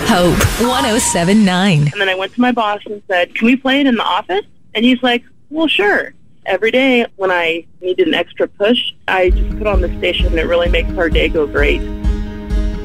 Hope 107.9. And then I went to my boss and said, can we play it in the office? And he's like, well, sure. Every day when I needed an extra push, I just put on the station and it really makes our day go great.